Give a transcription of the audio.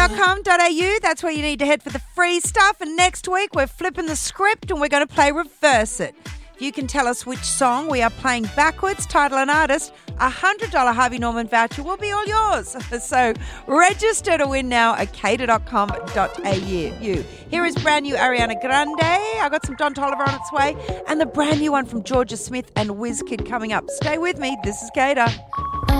cater.com.au. That's where you need to head for the free stuff. And next week, we're flipping the script and we're going to play Reverse It. If you can tell us which song we are playing backwards, title and artist, a $100 Harvey Norman voucher will be all yours. So register to win now at cater.com.au. Here is brand new Ariana Grande. I got some Don Toliver on its way. And the brand new one from Georgia Smith and Wizkid coming up. Stay with me. This is Cater.